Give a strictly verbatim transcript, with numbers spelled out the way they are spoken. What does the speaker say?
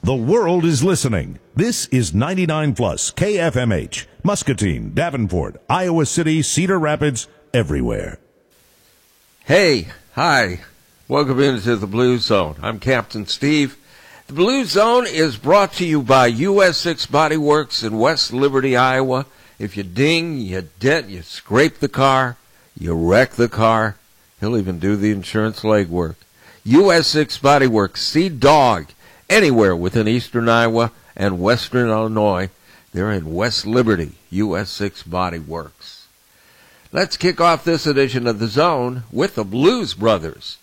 The world is listening. This is ninety-nine plus K F M H, Muscatine, Davenport, Iowa City, Cedar Rapids, everywhere. Hey, hi. Welcome into the Blue Zone. I'm Captain Steve. The Blue Zone is brought to you by U S six Body Works in West Liberty, Iowa. If you ding, you dent, you scrape the car, you wreck the car, he'll even do the insurance legwork. U S six Body Works, see Dog anywhere within eastern Iowa and western Illinois. They're in West Liberty, U S six Body Works. Let's kick off this edition of The Zone with the Blues Brothers.